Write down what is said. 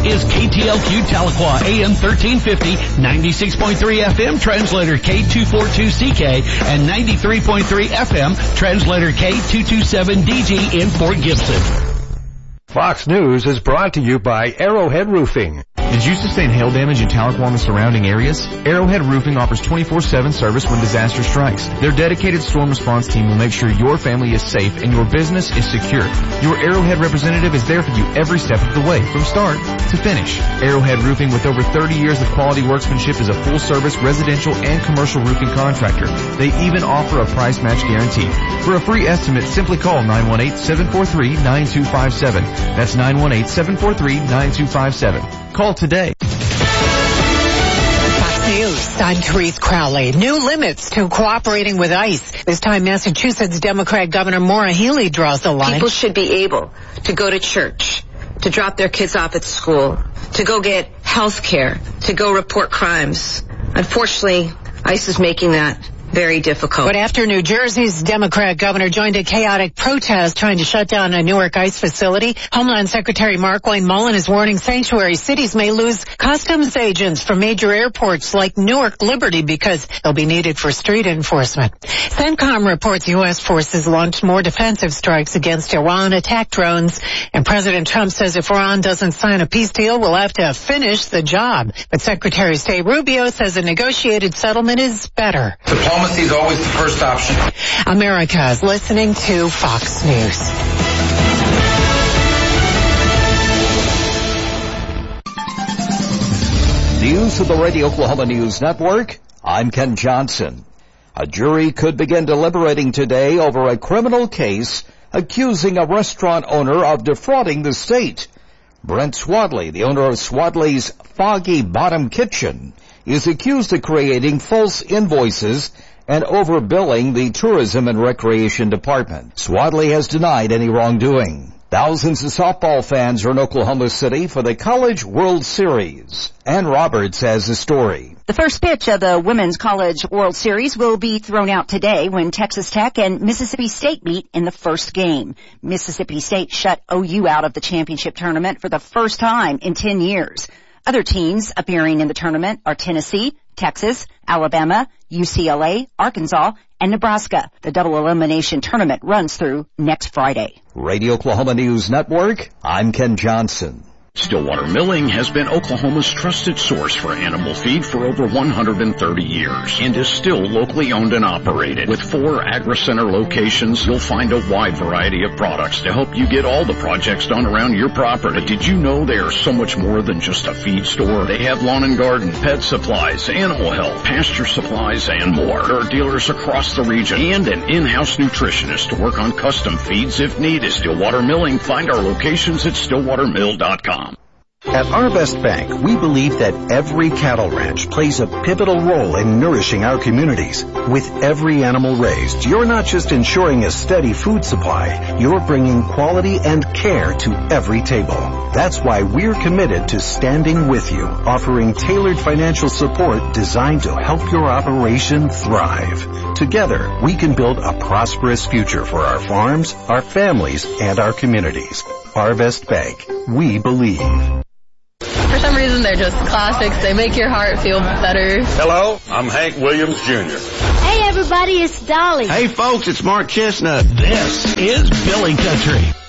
is KTLQ Tahlequah, AM 1350, 96.3 FM, translator K242CK, and 93.3 FM, translator K227DG in Fort Gibson. Fox News is brought to you by Arrowhead Roofing. Did you sustain hail damage in Tahlequah and the surrounding areas? Arrowhead Roofing offers 24/7 service when disaster strikes. Their dedicated storm response team will make sure your family is safe and your business is secure. Your Arrowhead representative is there for you every step of the way, from start to finish. Arrowhead Roofing, with over 30 years of quality workmanship, is a full-service residential and commercial roofing contractor. They even offer a price match guarantee. For a free estimate, simply call 918-743-9257. That's 918-743-9257. Call today. Fox News, I'm Therese Crowley. New limits to cooperating with ICE. This time, Massachusetts Democrat Governor Maura Healey draws the line. People should be able to go to church, to drop their kids off at school, to go get health care, to go report crimes. Unfortunately, ICE is making that very difficult. But after New Jersey's Democrat governor joined a chaotic protest trying to shut down a Newark ICE facility, Homeland Secretary Markwayne Mullin is warning sanctuary cities may lose customs agents from major airports like Newark Liberty because they'll be needed for street enforcement. CENTCOM reports U.S. forces launched more defensive strikes against Iran attack drones, and President Trump says if Iran doesn't sign a peace deal, we'll have to finish the job. But Secretary of State Rubio says a negotiated settlement is better. Diplomacy is always the first option. America is listening to Fox News. News of the Radio Oklahoma News Network. I'm Ken Johnson. A jury could begin deliberating today over a criminal case accusing a restaurant owner of defrauding the state. Brent Swadley, the owner of Swadley's Foggy Bottom Kitchen, is accused of creating false invoices and overbilling the Tourism and Recreation Department. Swadley has denied any wrongdoing. Thousands of softball fans are in Oklahoma City for the College World Series. Ann Roberts has the story. The first pitch of the Women's College World Series will be thrown out today when Texas Tech and Mississippi State meet in the first game. Mississippi State shut OU out of the championship tournament for the first time in 10 years. Other teams appearing in the tournament are Tennessee, Texas, Alabama, UCLA, Arkansas, and Nebraska. The double elimination tournament runs through next Friday. Radio Oklahoma News Network, I'm Ken Johnson. Stillwater Milling has been Oklahoma's trusted source for animal feed for over 130 years and is still locally owned and operated. With 4 AgriCenter locations, you'll find a wide variety of products to help you get all the projects done around your property. But did you know they are so much more than just a feed store? They have lawn and garden, pet supplies, animal health, pasture supplies, and more. There are dealers across the region and an in-house nutritionist to work on custom feeds if needed. Stillwater Milling. Find our locations at stillwatermill.com. At Arvest Bank, we believe that every cattle ranch plays a pivotal role in nourishing our communities. With every animal raised, you're not just ensuring a steady food supply, you're bringing quality and care to every table. That's why we're committed to standing with you, offering tailored financial support designed to help your operation thrive. Together, we can build a prosperous future for our farms, our families, and our communities. Arvest Bank, we believe. For some reason, they're just classics. They make your heart feel better. Hello, I'm Hank Williams Jr. Hey, everybody, it's Dolly. Hey, folks, it's Mark Chestnut. This is Billy Country.